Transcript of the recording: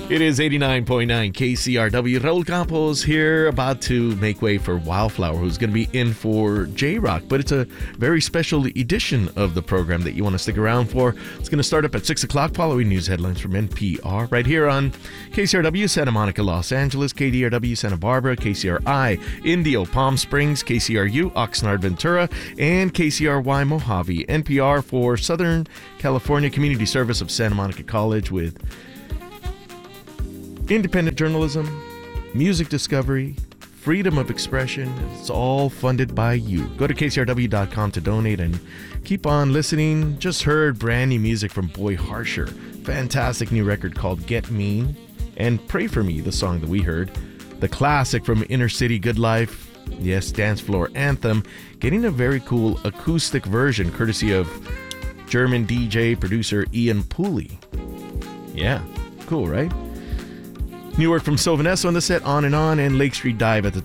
It is 89.9 KCRW. Raul Campos here, about to make way for Wildflower, who's going to be in for J-Rock. But it's a very special edition of the program that you want to stick around for. It's going to start up at 6 o'clock following news headlines from NPR right here on KCRW Santa Monica, Los Angeles, KDRW Santa Barbara, KCRI Indio, Palm Springs, KCRU Oxnard, Ventura, and KCRY Mojave. NPR for Southern California Community Service of Santa Monica College, with independent journalism, music discovery, freedom of expression. It's all funded by you. Go to kcrw.com to donate and keep on listening. Just heard brand new music from Boy Harsher. Fantastic new record called Get Mean. And Pray For Me, the song that we heard. The classic from Inner City Good Life. Yes, dance floor anthem. Getting a very cool acoustic version courtesy of German DJ producer Ian Pooley. Yeah, cool, right? New work from Sylvanesso on the set, On and On, and Lake Street Dive at the